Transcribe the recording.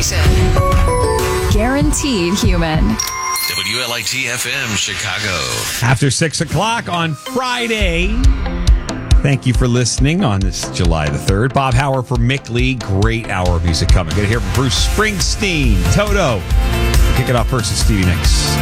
station. Guaranteed human. WLIT-FM, Chicago. After 6 o'clock on Friday. Thank you for listening on this July the 3rd. Bob Howard for Mick Lee. Great hour of music coming. Going to hear from Bruce Springsteen, Toto. Kick it off first with Stevie Nicks.